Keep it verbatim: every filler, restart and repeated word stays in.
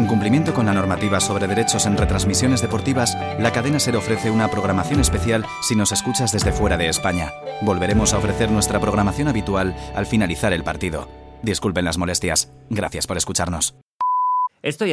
En cumplimiento con la normativa sobre derechos en retransmisiones deportivas, la cadena SER ofrece una programación especial si nos escuchas desde fuera de España. Volveremos a ofrecer nuestra programación habitual al finalizar el partido. Disculpen las molestias. Gracias por escucharnos. Esto ya